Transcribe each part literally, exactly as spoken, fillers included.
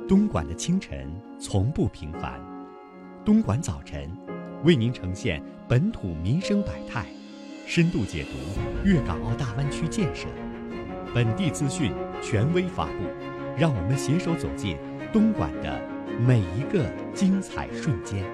东莞的清晨从不平凡。东莞早晨为您呈现本土民生百态，深度解读粤港澳大湾区建设，本地资讯权威发布，让我们携手走进东莞的每一个精彩瞬间。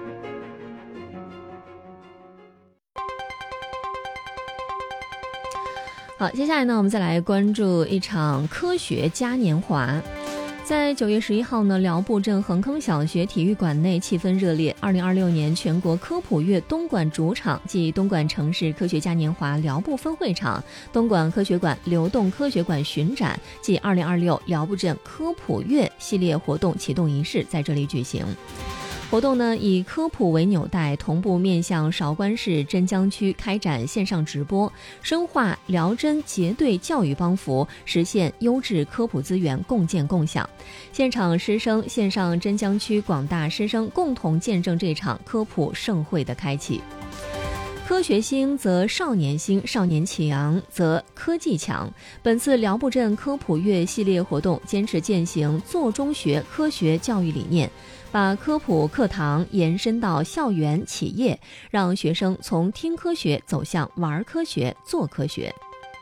好，接下来呢，我们再来关注一场科学嘉年华。在九月十一号呢，辽埠镇横坑小学体育馆内气氛热烈。二零二六年全国科普月东莞主场暨东莞城市科学嘉年华辽埠分会场、东莞科学馆流动科学馆巡展暨二零二六辽埠镇科普月系列活动启动仪式在这里举行。活动呢以科普为纽带，同步面向韶关市真江区开展线上直播，深化辽真结对教育帮扶，实现优质科普资源共建共享。现场师生线上真江区广大师生共同见证这场科普盛会的开启。科学兴则少年兴，少年强则科技强。本次辽埠镇科普月系列活动坚持践行做中学科学教育理念，把科普课堂延伸到校园企业，让学生从听科学走向玩科学做科学。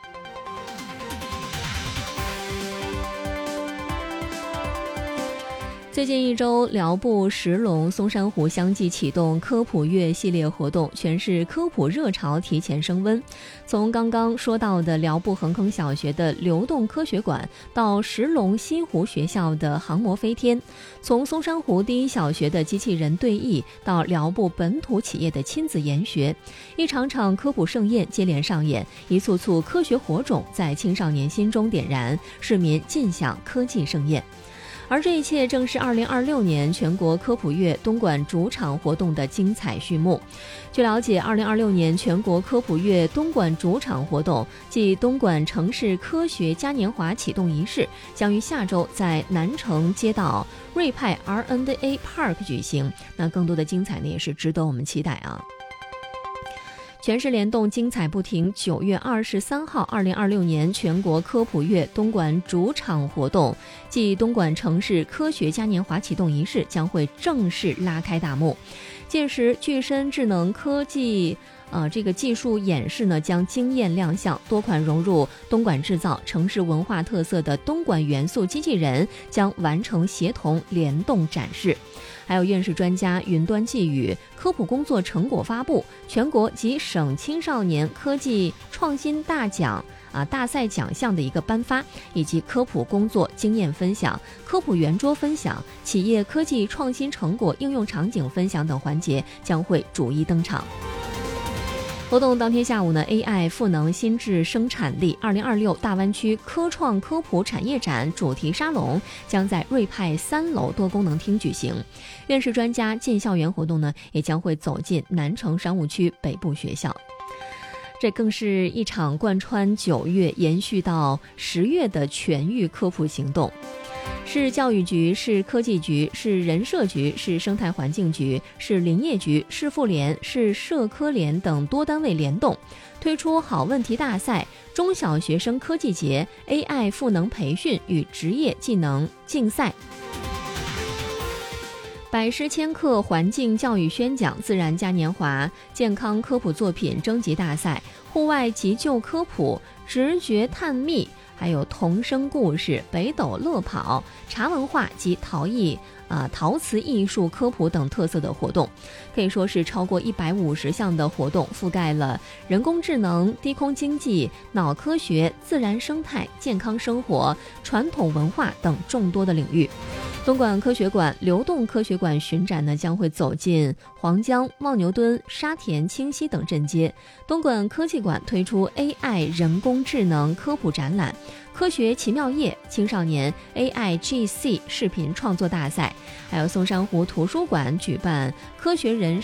最近一周，辽埠、石龙、松山湖相继启动科普月系列活动，全市科普热潮提前升温。从刚刚说到的辽埠横坑小学的流动科学馆，到石龙西湖学校的航模飞天，从松山湖第一小学的机器人对弈，到辽埠本土企业的亲子研学，一场场科普盛宴接连上演，一簇簇科学火种在青少年心中点燃，市民尽享科技盛宴。而这一切正是二零二六年全国科普月东莞主场活动的精彩序幕。据了解，二零二六年全国科普月东莞主场活动暨东莞城市科学嘉年华启动仪式将于下周在南城街道瑞派 R and A Park 举行。那更多的精彩呢，也是值得我们期待啊。全市联动精彩不停，九月二十三号，二零二六年全国科普月东莞主场活动暨东莞城市科学嘉年华启动仪式将会正式拉开大幕。届时，具身智能科技呃，这个技术演示呢将惊艳亮相，多款融入东莞制造、城市文化特色的东莞元素机器人将完成协同联动展示。还有院士专家云端寄语、科普工作成果发布、全国及省青少年科技创新大奖啊大赛奖项的一个颁发，以及科普工作经验分享、科普圆桌分享、企业科技创新成果应用场景分享等环节将会逐一登场。活动当天下午呢 ，A I 赋能新质生产力二零二六大湾区科创科普产业展主题沙龙将在瑞派三楼多功能厅举行。院士专家进校园活动呢，也将会走进南城商务区北部学校。这更是一场贯穿九月延续到十月的全域科普行动。市教育局、市科技局、市人社局、市生态环境局、市林业局、市妇联、市社科联等多单位联动，推出好问题大赛、中小学生科技节、A I 赋能培训与职业技能竞赛、百师千课环境教育宣讲、自然嘉年华、健康科普作品征集大赛、户外急救科普、直觉探秘，还有童声故事、北斗乐跑、茶文化及陶艺啊、呃、陶瓷艺术科普等特色的活动，可以说是超过一百五十项的活动，覆盖了人工智能、低空经济、脑科学、自然生态、健康生活、传统文化等众多的领域。东莞科学馆流动科学馆巡展呢，将会走进黄江、望牛墩、沙田、清溪等镇街。东莞科技馆推出 A I 人工智能科普展览、科学奇妙夜青少年 A I G C 视频创作大赛，还有松山湖图书馆举办科学人